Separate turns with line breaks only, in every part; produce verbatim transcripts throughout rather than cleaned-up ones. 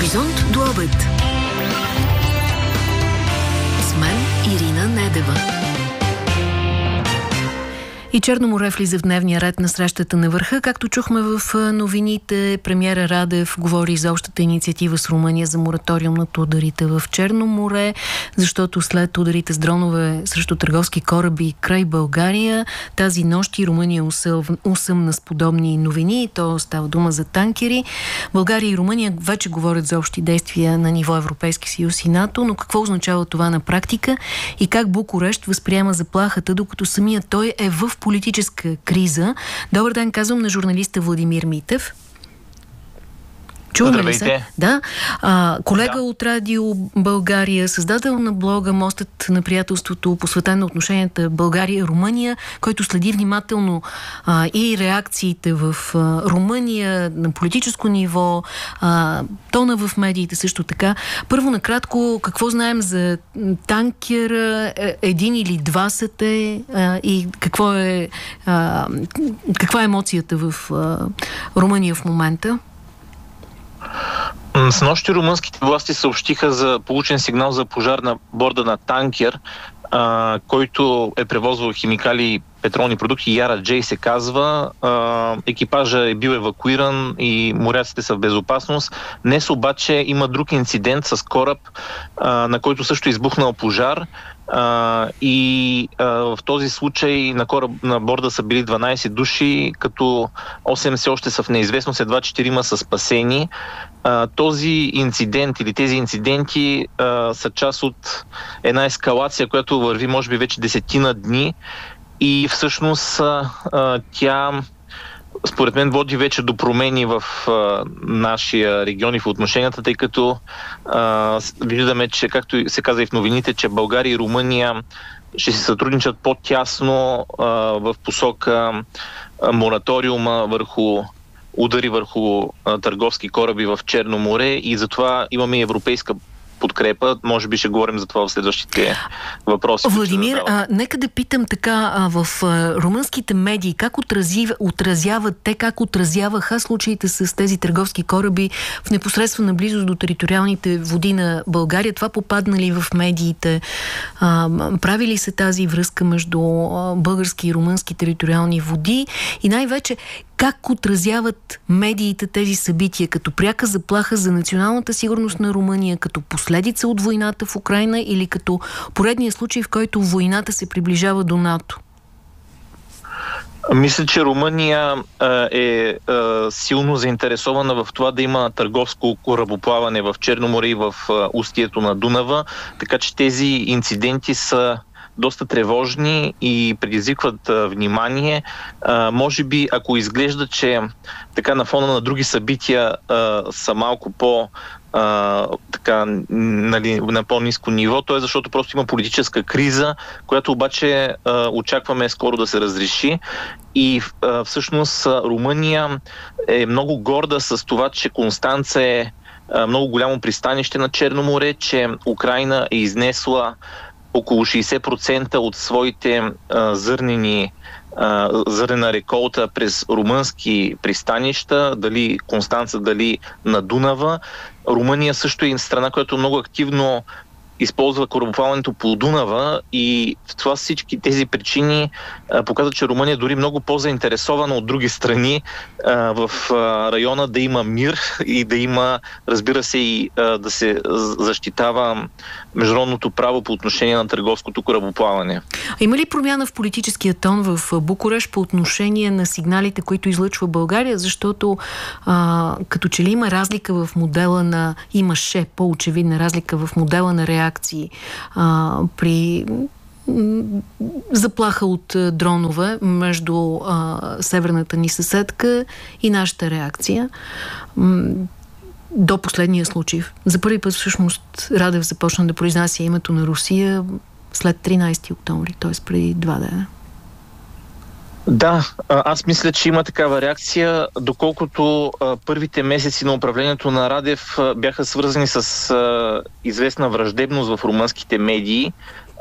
Хоризонт до обед. С мен Ирина Недева. И Черно море влиза в дневния ред на срещата на върха. Както чухме в новините, премиера Радев говори за общата инициатива с Румъния за мораториум над ударите в Черно море, защото след ударите с дронове срещу търговски кораби край България, тази нощ и Румъния усъмна с подобни новини. То става дума за танкери. България и Румъния вече говорят за общи действия на ниво Европейски съюз и НАТО, но какво означава това на практика и как Букурещ възприема заплахата, докато самият той е в политическа криза? Добър ден, казвам на журналиста Владимир Митев. Чуваме ли се? Да. А, колега да. От Радио България, създател на блога Мостът на приятелството, посветен на отношенията България-Румъния, който следи внимателно а, и реакциите в а, Румъния на политическо ниво, а, тона в медиите също така. Първо, накратко, какво знаем за танкера, един или два са те а, и какво е, а, каква е емоцията в а, Румъния в момента?
С нощи румънските власти съобщиха за получен сигнал за пожар на борда на танкер, а, който е превозвал химикали и петролни продукти. Яра Джей се казва. А, екипажа е бил евакуиран и моряците са в безопасност. Днес обаче има друг инцидент с кораб, а, на който също е избухнал пожар. Uh, и uh, в този случай на, кораб, на борда са били дванайсет души, като осем все още са в неизвестност, едва четирима са спасени. Uh, този инцидент или тези инциденти uh, са част от една ескалация, която върви може би вече десетина дни и всъщност uh, uh, тя според мен води вече до промени в а, нашия регион и в отношенията, тъй като а, виждаме, че както се каза и в новините, че България и Румъния ще се сътрудничат по-тясно а, в посока а, мораториума върху удари върху а, търговски кораби в Черно море и затова имаме европейска подкрепа. Може би ще говорим за това в следващите въпроси.
Владимир, а, нека да питам така, а, в а, румънските медии, как отрази, отразяват те, как отразяваха случаите с тези търговски кораби в непосредствена близост до териториалните води на България? Това попадна ли в медиите? А, прави ли се тази връзка между а, български и румънски териториални води? И най-вече, как отразяват медиите тези събития като пряка заплаха за националната сигурност на Румъния, като последица от войната в Украйна или като поредния случай, в който войната се приближава до НАТО?
Мисля, че Румъния а, е а, силно заинтересована в това да има търговско корабоплаване в Черно море и в а, устието на Дунава, така че тези инциденти са доста тревожни и предизвикват а, внимание. А, може би, ако изглежда, че така на фона на други събития а, са малко по а, така, нали, на по-ниско ниво, то е защото просто има политическа криза, която обаче а, очакваме скоро да се разреши. И а, всъщност Румъния е много горда с това, че Констанца е а, много голямо пристанище на Черно море, че Украйна е изнесла около шейсет процента от своите а, зърнени а, зърнена реколта през румънски пристанища, дали Констанца, дали на Дунава. Румъния също е страна, която много активно използва корабоплаването по Дунава и в това всички тези причини а, показват, че Румъния дори много по-заинтересована от други страни а, в а, района да има мир и да има, разбира се, и а, да се защитава международното право по отношение на търговското корабоплаване.
А има ли промяна в политическия тон в Букурещ по отношение на сигналите, които излъчва България? Защото а, като че ли има разлика в модела на... Имаше по-очевидна разлика в модела на реакции а, при заплаха от дронове между а, северната ни съседка и нашата реакция до последния случай. За първи път всъщност Радев започна да произнася името на Русия след тринайсети октомври, т.е. преди два дена.
Да, аз мисля, че има такава реакция, доколкото а, първите месеци на управлението на Радев а, бяха свързани с а, известна враждебност в румънските медии.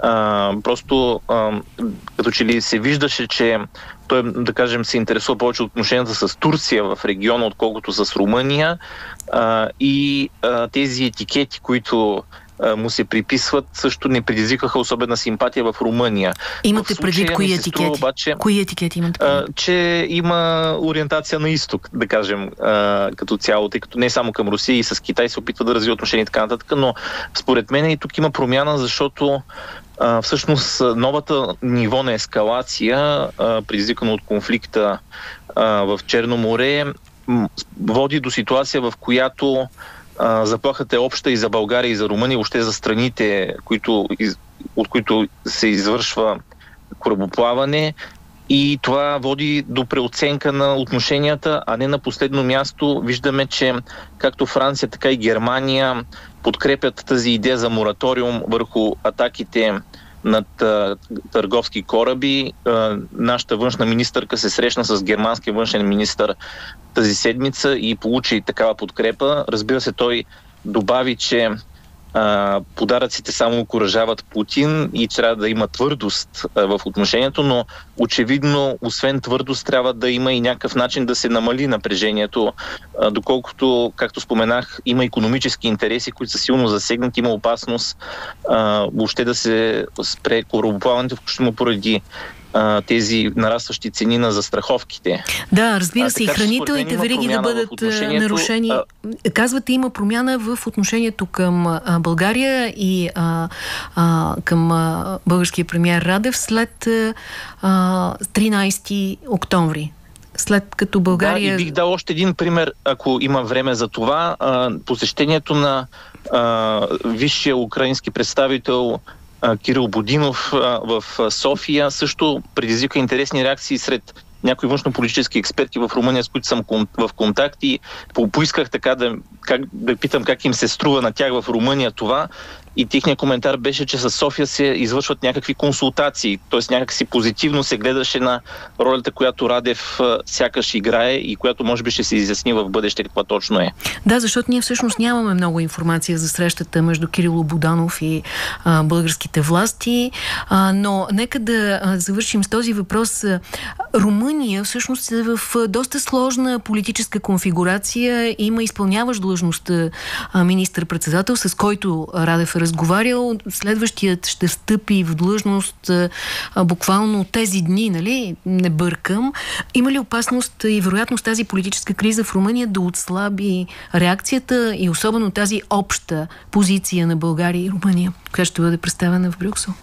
А, просто а, като че ли се виждаше, че той, да кажем, се интересува повече от отношенията с Турция в региона, отколкото с Румъния, а, и а, тези етикети, които а, му се приписват, също не предизвикаха особена симпатия в Румъния.
Имате
в случая,
предвид кои етикети?
Обаче,
кои етикети имате предвид?
А, че има ориентация на изток, да кажем, а, като цяло, тъй като не само към Русия, и с Китай се опитва да развива отношения и така нататък, но според мен и тук има промяна, защото а, всъщност новата ниво на ескалация, а, предизвикано от конфликта а, в Черно море, м- води до ситуация, в която а, заплахата е обща и за България, и за Румъния, въобще за страните, които, из, от които се извършва корабоплаване, и това води до преоценка на отношенията, а не на последно място виждаме, че както Франция, така и Германия подкрепят тази идея за мораториум върху атаките над а, търговски кораби. А, нашата външна министърка се срещна с германския външен министър тази седмица и получи такава подкрепа. Разбира се, той добави, че а, подаръците само окуражават Путин и трябва да има твърдост а, в отношението, но очевидно, освен твърдост, трябва да има и някакъв начин да се намали напрежението, а, доколкото, както споменах, има икономически интереси, които са силно засегнати, има опасност а, въобще да се спре корабоплаването, включително поради тези нарастващи цени на застраховките.
Да, разбира се, а, и хранителните вериги да бъдат нарушени. А... Казвате, има промяна в отношението към а, България и а, а, към а, българския премиер Радев след а, тринайсети октомври. След като България...
Да, и бих дал още един пример, ако има време за това. А, посещението на а, висшия украински представител Кирил Будинов в София също предизвика интересни реакции сред някои външнополитически експерти в Румъния, с които съм в контакти. Поисках така да, как, да питам как им се струва на тях в Румъния това, и техният коментар беше, че с София се извършват някакви консултации, т.е. някакси позитивно се гледаше на ролята, която Радев сякаш играе и която може би ще се изясни в бъдеще каква точно е.
Да, защото ние всъщност нямаме много информация за срещата между Кирило Буданов и а, българските власти, а, но нека да а, завършим с този въпрос. Румъния всъщност е в доста сложна политическа конфигурация. Има изпълняващ длъжността министър-председател, с който Радев е разговарял. Следващият ще встъпи в длъжност а, буквално тези дни, нали? Не бъркам. Има ли опасност и вероятност тази политическа криза в Румъния да отслаби реакцията и особено тази обща позиция на България и Румъния, която ще бъде представена в Брюксел?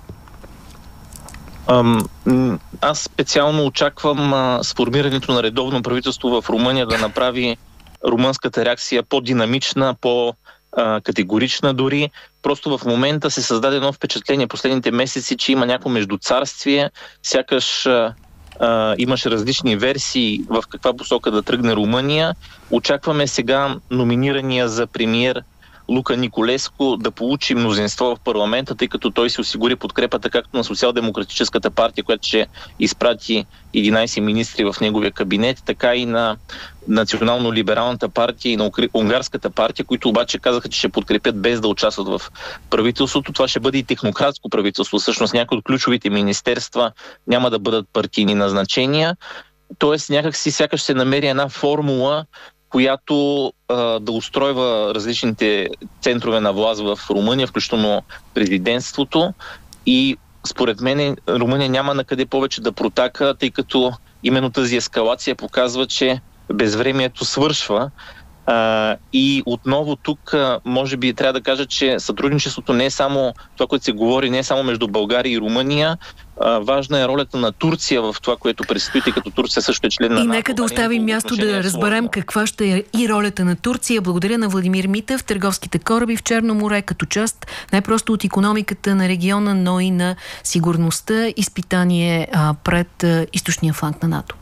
Аз специално очаквам а, сформирането на редовно правителство в Румъния да направи румънската реакция по-динамична, по-категорична дори. Просто в момента се създаде едно впечатление последните месеци, че има някакво междуцарствие, сякаш а, а, имаше различни версии в каква посока да тръгне Румъния. Очакваме сега номинирания за премиер Лука Николеско да получи мнозинство в парламента, тъй като той се осигури подкрепата както на Социал-демократическата партия, която ще изпрати единайсет министри в неговия кабинет, така и на Национално-либералната партия и на Унгарската партия, които обаче казаха, че ще подкрепят без да участват в правителството. Това ще бъде и технократско правителство. Всъщност някои от ключовите министерства няма да бъдат партийни назначения. Тоест някак си сякаш се намери една формула, която а, да устройва различните центрове на власт в Румъния, включително президентството, и според мен Румъния няма на къде повече да протака, тъй като именно тази ескалация показва, че безвремието свършва. А, и отново тук а, може би трябва да кажа, че сътрудничеството не е само това, което се говори, не е само между България и Румъния. А, важна е ролята на Турция в това, което предстои, тъй като Турция също е член на
НАТО.
И
нека да оставим място да разберем каква ще е и ролята на Турция. Благодаря на Владимир Митев. Търговските кораби в Черно море като част най-просто от икономиката на региона, но и на сигурността. Изпитание а, пред а, източния фланг на НАТО.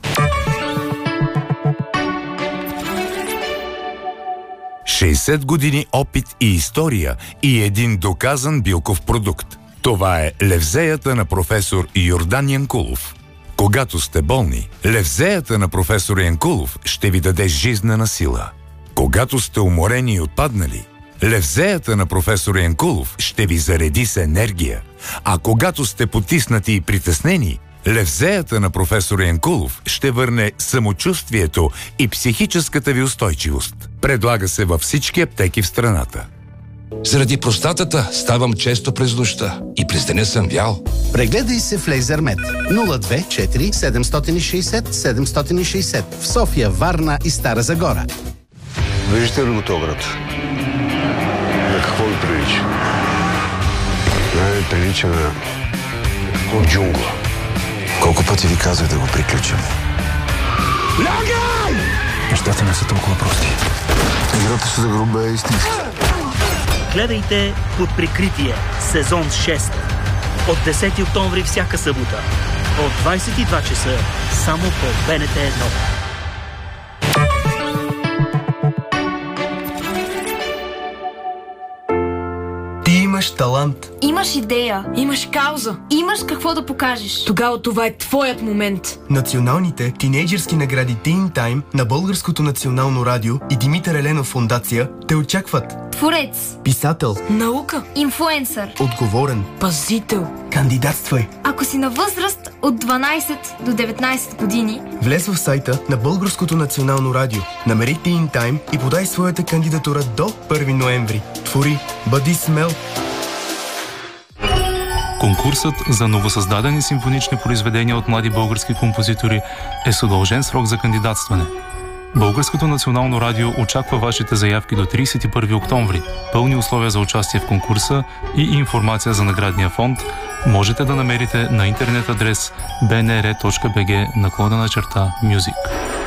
шейсет години опит и история и един доказан билков продукт. Това е левзеята на професор Йордан Янкулов. Когато сте болни, левзеята на професор Янкулов ще ви даде жизнена сила. Когато сте уморени и отпаднали, Левзеята на професор Янкулов ще ви зареди с енергия. А когато сте потиснати и притеснени, левзеята на професор Янкулов ще върне самочувствието и психическата ви устойчивост. Предлага се във всички аптеки в страната.
Заради простатата ставам често през нощта и през деня съм вял.
Прегледай се в Лейзермед. нула две четири седем шест шест седем шест шест в София, Варна и Стара Загора.
Виждате ли го този град? На какво ви прилича? Не, прилича на от джунгла.
Колко пъти ви казах да го приключим?
Лягай!
Нещата не са толкова прости.
Играта се загруба е истински.
Гледайте Под прикритие, сезон шест. От десети октомври всяка събота. От двайсет и два часа само по Б Н Т едно.
Имаш талант.
Имаш идея. Имаш кауза. Имаш какво да покажеш. Тогава това е твоят момент.
Националните тинейджърски награди Teen Time на Българското национално радио и Димитър Еленов фондация те очакват.
Творец.
Писател.
Наука. Инфлуенсър.
Отговорен.
Пазител.
Кандидатствай.
Ако си на възраст от дванайсет до деветнайсет години,
влез в сайта на Българското национално радио, намери Teen Time и подай своята кандидатура до първи ноември. Твори, бъди смел.
Конкурсът за новосъздадени симфонични произведения от млади български композитори е с удължен срок за кандидатстване. Българското национално радио очаква вашите заявки до трийсет и първи октомври. Пълни условия за участие в конкурса и информация за наградния фонд можете да намерите на интернет адрес б н р точка б г наклонена черта Music.